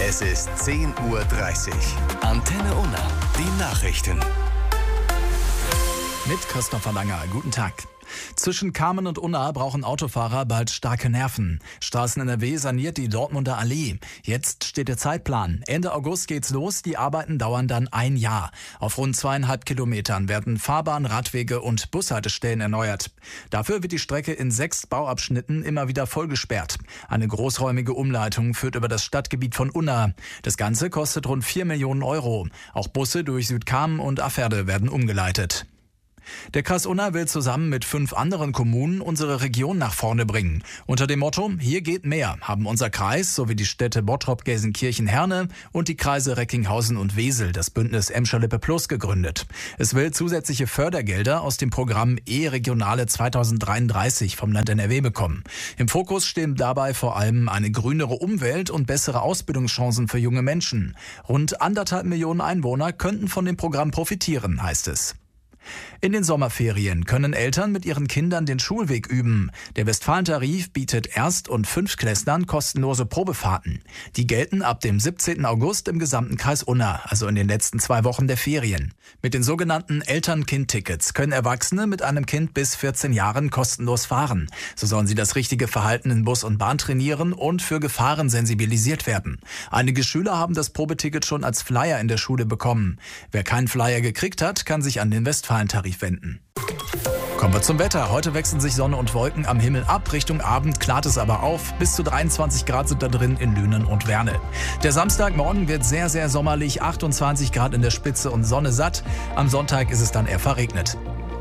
Es ist 10:30 Uhr. Antenne Unna, die Nachrichten. Mit Christopher Langer, guten Tag. Zwischen Kamen und Unna brauchen Autofahrer bald starke Nerven. Straßen NRW saniert die Dortmunder Allee. Jetzt steht der Zeitplan. Ende August geht's los, die Arbeiten dauern dann ein Jahr. Auf rund 2,5 Kilometern werden Fahrbahn, Radwege und Bushaltestellen erneuert. Dafür wird die Strecke in 6 Bauabschnitten immer wieder vollgesperrt. Eine großräumige Umleitung führt über das Stadtgebiet von Unna. Das Ganze kostet rund 4 Millionen Euro. Auch Busse durch Südkamen und Afferde werden umgeleitet. Der Kreis Unna will zusammen mit 5 anderen Kommunen unsere Region nach vorne bringen. Unter dem Motto "Hier geht mehr" haben unser Kreis sowie die Städte Bottrop, Gelsenkirchen, Herne und die Kreise Recklinghausen und Wesel das Bündnis Emscher-Lippe Plus gegründet. Es will zusätzliche Fördergelder aus dem Programm E-Regionale 2033 vom Land NRW bekommen. Im Fokus stehen dabei vor allem eine grünere Umwelt und bessere Ausbildungschancen für junge Menschen. Rund 1,5 Millionen Einwohner könnten von dem Programm profitieren, heißt es. In den Sommerferien können Eltern mit ihren Kindern den Schulweg üben. Der Westfalentarif bietet Erst- und Fünftklässlern kostenlose Probefahrten. Die gelten ab dem 17. August im gesamten Kreis Unna, also in den letzten 2 Wochen der Ferien. Mit den sogenannten Eltern-Kind-Tickets können Erwachsene mit einem Kind bis 14 Jahren kostenlos fahren. So sollen sie das richtige Verhalten in Bus und Bahn trainieren und für Gefahren sensibilisiert werden. Einige Schüler haben das Probeticket schon als Flyer in der Schule bekommen. Wer keinen Flyer gekriegt hat, kann sich an den Westfalentarif wenden. Kommen wir zum Wetter. Heute wechseln sich Sonne und Wolken am Himmel ab. Richtung Abend klart es aber auf. Bis zu 23 Grad sind da drin in Lünen und Werne. Der Samstagmorgen wird sehr, sehr sommerlich. 28 Grad in der Spitze und Sonne satt. Am Sonntag ist es dann eher verregnet.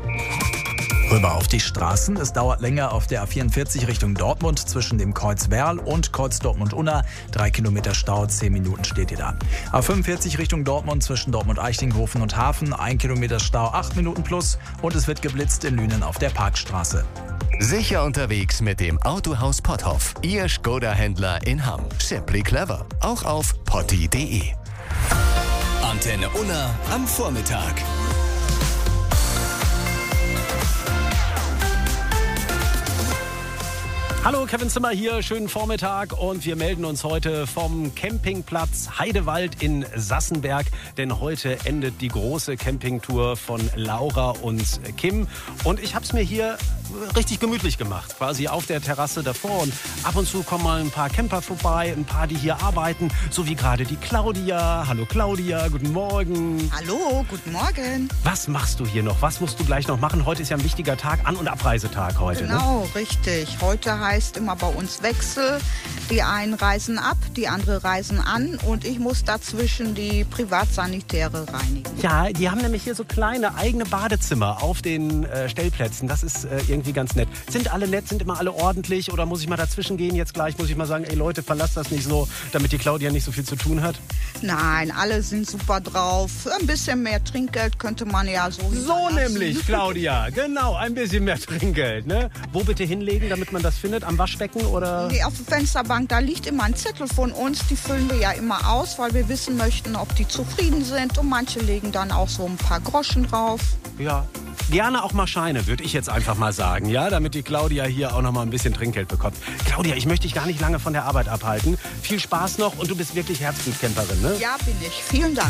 Rüber auf die Straßen. Es dauert länger auf der A44 Richtung Dortmund zwischen dem Kreuz Werl und Kreuz Dortmund-Unna. 3 Kilometer Stau, 10 Minuten steht ihr da. A45 Richtung Dortmund zwischen Dortmund-Eichlinghofen und Hafen. 1 Kilometer Stau, 8 Minuten plus. Und es wird geblitzt in Lünen auf der Parkstraße. Sicher unterwegs mit dem Autohaus Potthoff. Ihr Skoda-Händler in Hamm. Simply clever. Auch auf potti.de. Antenne Unna am Vormittag. Hallo, Kevin Zimmer hier, schönen Vormittag und wir melden uns heute vom Campingplatz Heidewald in Sassenberg, denn heute endet die große Campingtour von Laura und Kim und ich habe es mir hier richtig gemütlich gemacht, quasi auf der Terrasse davor und ab und zu kommen mal ein paar Camper vorbei, ein paar, die hier arbeiten, so wie gerade die Claudia. Hallo Claudia, guten Morgen. Hallo, guten Morgen. Was machst du hier noch? Was musst du gleich noch machen? Heute ist ja ein wichtiger Tag, An- und Abreisetag heute. Genau, ne? Richtig. Heute heißt immer bei uns Wechsel. Die einen reisen ab, die anderen reisen an und ich muss dazwischen die Privatsanitäre reinigen. Ja, die haben nämlich hier so kleine eigene Badezimmer auf den Stellplätzen. Das ist irgendwie ganz nett. Sind alle nett, sind immer alle ordentlich oder muss ich mal dazwischen gehen jetzt gleich? Muss ich mal sagen, ey Leute, verlasst das nicht so, damit die Claudia nicht so viel zu tun hat? Nein, alle sind super drauf. Ein bisschen mehr Trinkgeld könnte man ja so hinterlassen. Nämlich, Claudia. Genau, ein bisschen mehr Trinkgeld. Ne? Wo bitte hinlegen, damit man das findet? Am Waschbecken oder? Nee, auf der Fensterbank. Da liegt immer ein Zettel von uns. Die füllen wir ja immer aus, weil wir wissen möchten, ob die zufrieden sind. Und manche legen dann auch so ein paar Groschen drauf. Ja. Gerne auch mal Scheine, würde ich jetzt einfach mal sagen, ja, damit die Claudia hier auch noch mal ein bisschen Trinkgeld bekommt. Claudia, ich möchte dich gar nicht lange von der Arbeit abhalten. Viel Spaß noch und du bist wirklich Herzblutcamperin, ne? Ja, bin ich. Vielen Dank.